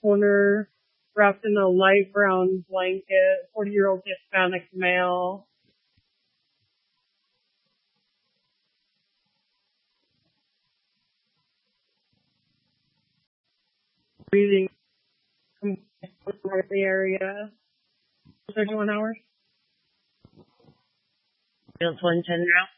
corner, wrapped in a light brown blanket, 40-year-old Hispanic male. Breathing from the area. 31 hours. Feels 110 now.